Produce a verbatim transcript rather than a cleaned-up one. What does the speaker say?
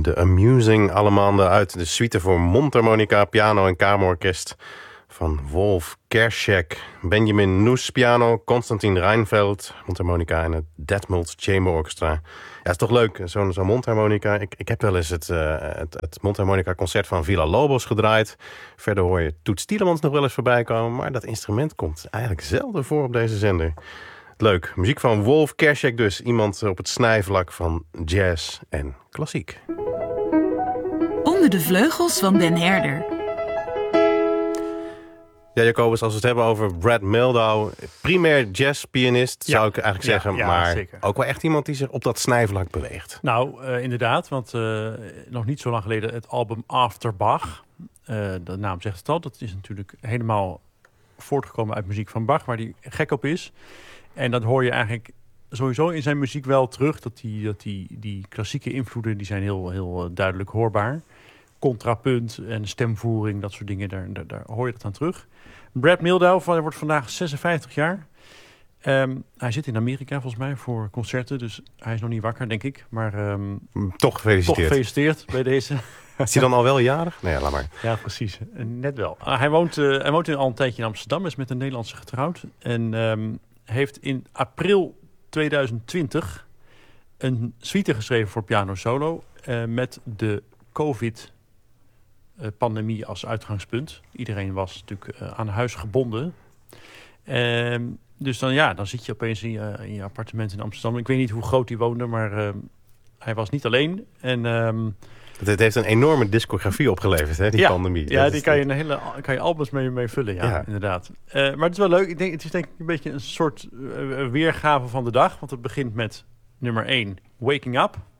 de Amusing Allemande uit de suite voor mondharmonica, piano en kamerorkest van Wolf Kerschek. Benjamin Noes piano, Konstantin Reinfeldt mondharmonica en het Detmold Chamber Orchestra. Ja, is toch leuk, zo'n zo'n mondharmonica. Ik, ik heb wel eens het, uh, het, het mondharmonica concert van Villa Lobos gedraaid. Verder hoor je Toets Tielemans nog wel eens voorbij komen, maar dat instrument komt eigenlijk zelden voor op deze zender. Leuk, muziek van Wolf Kerschek dus. Iemand op het snijvlak van jazz en klassiek. Onder de vleugels van Ben Herder. Ja, Jacobus, als we het hebben over Brad Mehldau, primair jazzpianist, ja, zou ik eigenlijk ja, zeggen. Ja, maar zeker. Ook wel echt iemand die zich op dat snijvlak beweegt. Nou, uh, inderdaad, want uh, nog niet zo lang geleden het album After Bach. Uh, de naam zegt het al, dat is natuurlijk helemaal voortgekomen uit muziek van Bach, waar hij gek op is. En dat hoor je eigenlijk sowieso in zijn muziek wel terug. Dat die, dat die, die klassieke invloeden die zijn heel, heel duidelijk hoorbaar. Contrapunt en stemvoering, dat soort dingen, daar, daar, daar hoor je dat aan terug. Brad Mehldau hij wordt vandaag zesenvijftig jaar. Um, hij zit in Amerika volgens mij voor concerten, dus hij is nog niet wakker, denk ik. Maar um, toch gefeliciteerd. Toch gefeliciteerd bij deze. Is hij dan al wel jarig? Nee, laat maar. Ja, precies. Net wel. Uh, hij woont, uh, hij woont al een tijdje in Amsterdam, is met een Nederlandse getrouwd. En um, heeft in april tweeduizend twintig een suite geschreven voor piano solo uh, met de COVID-pandemie als uitgangspunt. Iedereen was natuurlijk uh, aan huis gebonden. Uh, dus dan, ja, dan zit je opeens in je, in je appartement in Amsterdam. Ik weet niet hoe groot hij woonde, maar uh, hij was niet alleen. En um, het heeft een enorme discografie opgeleverd, hè, die ja, pandemie. Ja, dat die kan je, een hele, kan je albums mee, mee vullen, ja, ja. inderdaad. Uh, maar het is wel leuk. Ik denk, het is denk ik een beetje een soort uh, weergave van de dag. Want het begint met nummer één, Waking Up.